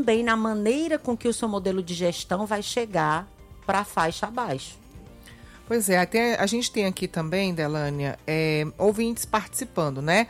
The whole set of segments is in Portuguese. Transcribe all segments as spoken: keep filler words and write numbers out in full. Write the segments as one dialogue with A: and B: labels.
A: também na maneira com que o seu modelo de gestão vai chegar para a faixa abaixo.
B: Pois é, até a gente tem aqui também, Delânia, é, ouvintes participando, né?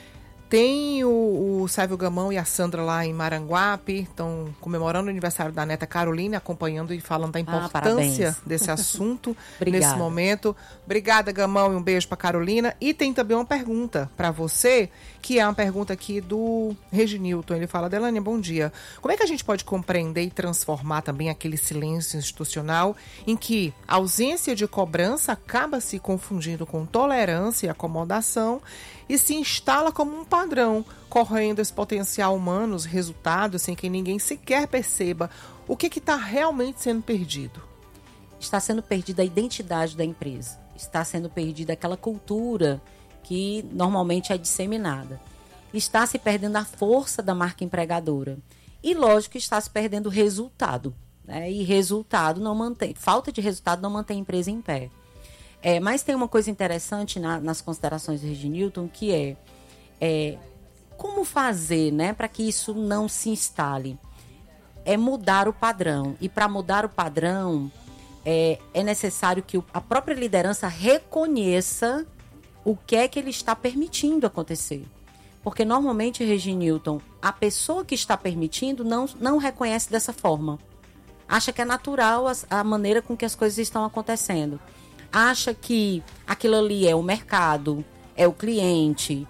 B: Tem o, o Sávio Gamão e a Sandra lá em Maranguape, estão comemorando o aniversário da neta Carolina, acompanhando e falando da importância ah, desse assunto nesse momento. Obrigada, Gamão, e um beijo para Carolina. E tem também uma pergunta para você, que é uma pergunta aqui do Reginilton. Ele fala: Delânia, bom dia. Como é que a gente pode compreender e transformar também aquele silêncio institucional em que a ausência de cobrança acaba se confundindo com tolerância e acomodação e se instala como um padrão, correndo esse potencial humano, os resultados, sem que ninguém sequer perceba o que está realmente sendo perdido?
A: Está sendo perdida a identidade da empresa. Está sendo perdida aquela cultura que normalmente é disseminada. Está se perdendo a força da marca empregadora. E, lógico, está se perdendo o resultado. Né? E resultado não mantém, falta de resultado não mantém a empresa em pé. É, mas tem uma coisa interessante na, nas considerações do Reginilton, que é, é como fazer, né, para que isso não se instale. É mudar o padrão. E para mudar o padrão, é, é necessário que o, a própria liderança reconheça o que é que ele está permitindo acontecer. Porque normalmente, Reginilton, a pessoa que está permitindo não, não reconhece dessa forma. Acha que é natural a, a maneira com que as coisas estão acontecendo. Acha que aquilo ali é o mercado, é o cliente,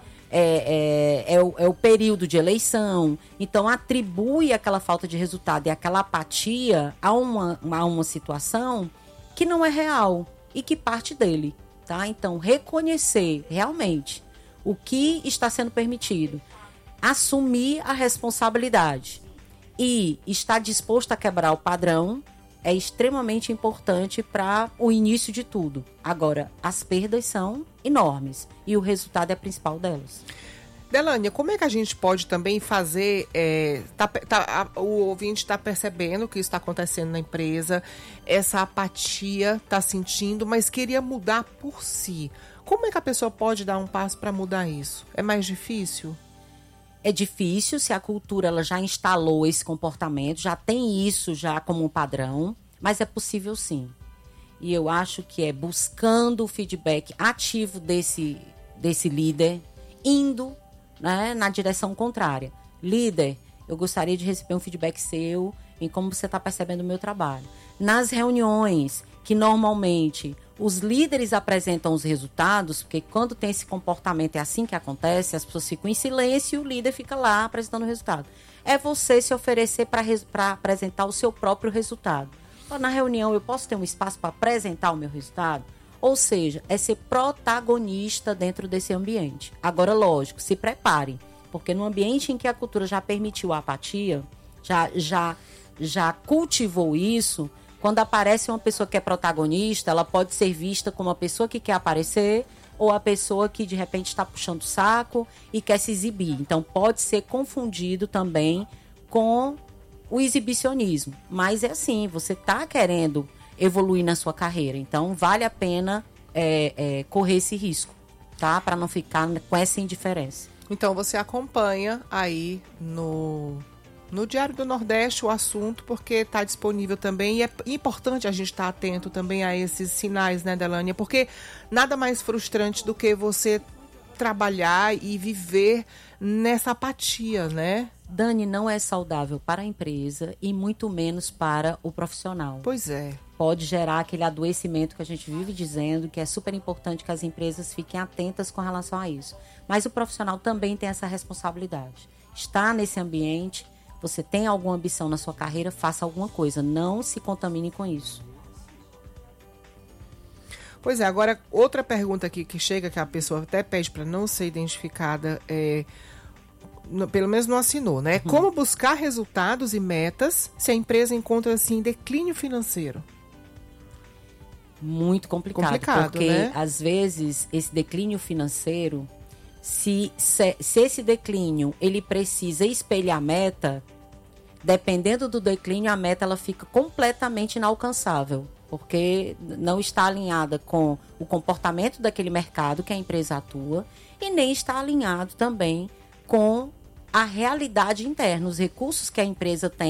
A: é, é, é, o, é o período de eleição. Então, atribui aquela falta de resultado e aquela apatia a uma, a uma situação que não é real e que parte dele. Tá? Então, reconhecer realmente o que está sendo permitido, assumir a responsabilidade e estar disposto a quebrar o padrão é extremamente importante para o início de tudo. Agora, as perdas são enormes e o resultado é a principal delas.
B: Delânia, como é que a gente pode também fazer... É, tá, tá, a, o ouvinte está percebendo que isso está acontecendo na empresa, essa apatia está sentindo, mas queria mudar por si. Como é que a pessoa pode dar um passo para mudar isso? É mais difícil?
A: É difícil se a cultura ela já instalou esse comportamento, já tem isso já como um padrão, mas é possível sim. E eu acho que é buscando o feedback ativo desse, desse líder, indo, né, na direção contrária. Líder, eu gostaria de receber um feedback seu em como você está percebendo o meu trabalho. Nas reuniões, que normalmente os líderes apresentam os resultados, porque quando tem esse comportamento é assim que acontece, as pessoas ficam em silêncio e o líder fica lá apresentando o resultado. É você se oferecer para apresentar o seu próprio resultado. Então, na reunião, eu posso ter um espaço para apresentar o meu resultado? Ou seja, é ser protagonista dentro desse ambiente. Agora, lógico, se prepare, porque no ambiente em que a cultura já permitiu a apatia, já, já, já cultivou isso, quando aparece uma pessoa que é protagonista, ela pode ser vista como uma pessoa que quer aparecer ou a pessoa que de repente está puxando o saco e quer se exibir. Então pode ser confundido também com o exibicionismo. Mas é assim, você está querendo evoluir na sua carreira. Então vale a pena é, é, correr esse risco, tá? Para não ficar com essa indiferença.
B: Então você acompanha aí no... no Diário do Nordeste o assunto, porque está disponível também e é importante a gente estar atento também a esses sinais, né, Delânia? Porque nada mais frustrante do que você trabalhar e viver nessa apatia, né?
A: Dani, não é saudável para a empresa e muito menos para o profissional.
B: Pois é.
A: Pode gerar aquele adoecimento que a gente vive dizendo, que é super importante que as empresas fiquem atentas com relação a isso. Mas o profissional também tem essa responsabilidade. Está nesse ambiente, você tem alguma ambição na sua carreira, faça alguma coisa. Não se contamine com isso.
B: Pois é, agora outra pergunta aqui que chega, que a pessoa até pede para não ser identificada, é, no, pelo menos não assinou, né? Uhum. Como buscar resultados e metas se a empresa encontra-se em declínio financeiro?
A: Muito complicado,
B: complicado
A: porque
B: né?
A: às vezes esse declínio financeiro, se, se, se esse declínio ele precisa espelhar a meta, dependendo do declínio, a meta ela fica completamente inalcançável, porque não está alinhada com o comportamento daquele mercado que a empresa atua e nem está alinhado também com a realidade interna, os recursos que a empresa tem